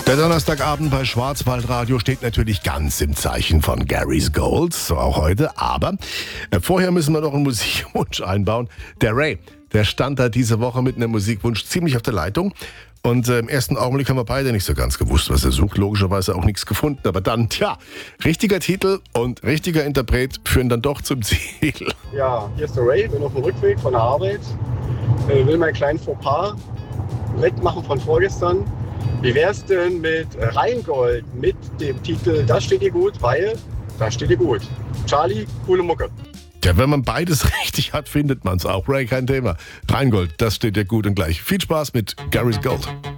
Der Donnerstagabend bei Schwarzwaldradio steht natürlich ganz im Zeichen von Gary's Gold, so auch heute. Aber vorher müssen wir noch einen Musikwunsch einbauen. Der Ray, der stand da diese Woche mit einem Musikwunsch ziemlich auf der Leitung. Und im ersten Augenblick haben wir beide nicht so ganz gewusst, was er sucht. Logischerweise auch nichts gefunden. Aber dann, richtiger Titel und richtiger Interpret führen dann doch zum Ziel. Ja, hier ist der Ray, bin auf dem Rückweg von der Arbeit. Will meinen kleinen Fauxpas wettmachen von vorgestern. Wie wär's denn mit Rheingold mit dem Titel Das steht dir gut, weil das steht dir gut. Charlie, coole Mucke. Ja, wenn man beides richtig hat, findet man es auch. Ray, kein Thema. Rheingold, das steht dir gut und gleich. Viel Spaß mit Gary's Gold.